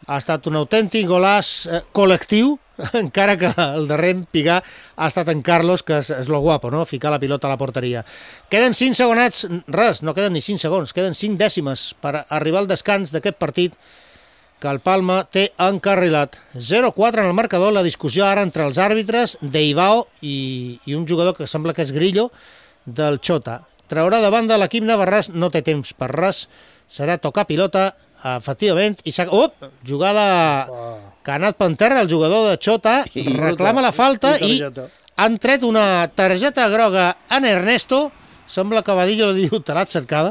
Ha estat un autèntic golaç col·lectiu, encara que el darrer Pigà ha estat en Carlos, que és lo guapo, no? Ficar la pilota a la porteria. Queden 5 segonats, res, no queden ni 5 segons, queden 5 dècimes per arribar al descans d'aquest partit que el Palma té encarrilat. 0-4 en el marcador, la discussió ara entre els àrbitres d'Eivao i un jugador que sembla que és Grillo, del Xota. Traurà de banda l'equip navarrès, no té temps per res, serà tocar pilota, efectivament, i jugada que ha anat per terra el jugador de Xota, reclama la falta i han tret una targeta groga en Ernesto, sembla que Vadillo li diu, te l'has cercada,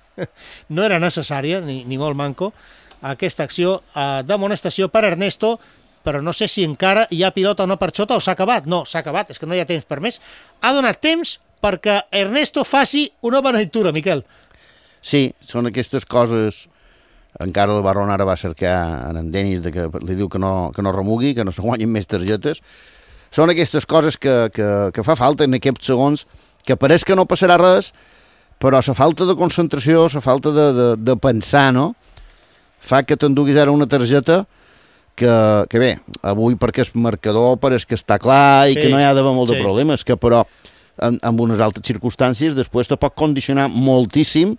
no era necessària, ni molt manco, aquesta acció d'amonestació per Ernesto, però no sé si encara hi ha pilota o no per Xota o s'ha acabat. No, s'ha acabat, és que no hi ha temps per més. Ha donat temps perquè Ernesto faci una beneïtura, Miquel. Sí, són aquestes coses. Encara el Barron ara va cercar en Denis que li diu que no remugui, que no se guanyin més targetes. Són aquestes coses que fa falta en aquests segons, que pareix que no passarà res, però la falta de concentració, la falta de pensar, no?, fa que t'enduguis ara una targeta que bé, avui perquè és marcador, pareix que està clar i que no hi ha d'haver molt de problemes, que però en unes altres circumstàncies després te pot condicionar moltíssim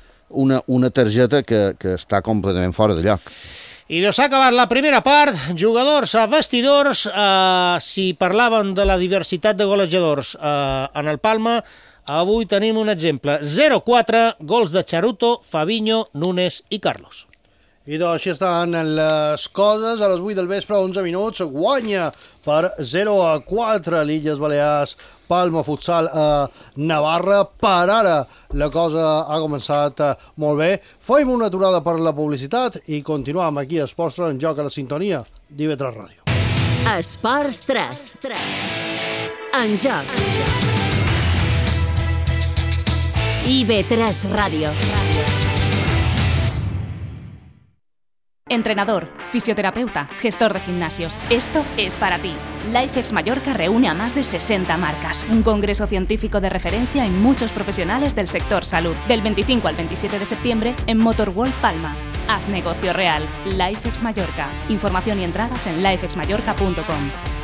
una targeta que està completament fora de lloc. I s'ha acabat la primera part, jugadors a vestidors, si parlaven de la diversitat de golejadors en el Palma, avui tenim un exemple, 0-4, gols de Charuto, Fabinho, Núñez i Carlos. I doncs així estan les coses. A les 8 del vespre, 11 minuts, guanya per 0-4 l'Illes Balears, Palma Futsal a Navarra. Per ara la cosa ha començat molt bé. Fem una aturada per la publicitat i continuem aquí a Esports 3 en joc a la sintonia d'IV3 Ràdio. Esports 3 en joc. IV3 Ràdio. Entrenador, fisioterapeuta, gestor de gimnasios. Esto es para ti. LifeX Mallorca reúne a más de 60 marcas. Un congreso científico de referencia en muchos profesionales del sector salud. Del 25 al 27 de septiembre en Motorworld Palma. Haz negocio real. LifeX Mallorca. Información y entradas en lifexmallorca.com.